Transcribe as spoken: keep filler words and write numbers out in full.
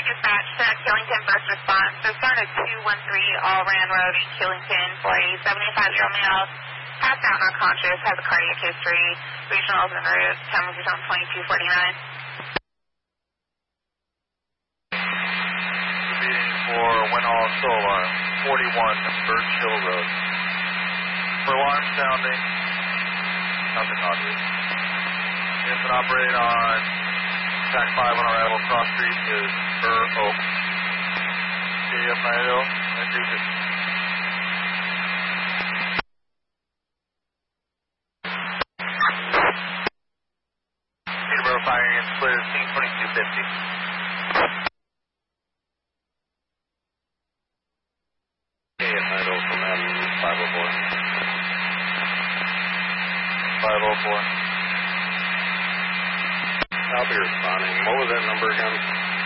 dispatch to Killington first response. So start at two one three All Rand Road in Killington for a seventy-five-year-old male. Passed out, not conscious, has a cardiac history. Regionals en route. Time was zone twenty-two forty-nine. Meeting for Winhall Solar, forty-one Birch Hill Road. For alarm sounding, nothing obvious. Infant operate on track five on arrival. Cross street is Burr Oak. K F nine zero, nine three six. Peterborough firing and split is Team twenty-two fifty. K F nine zero from Avenue five oh four. five oh four. I'll be responding. What was that number again?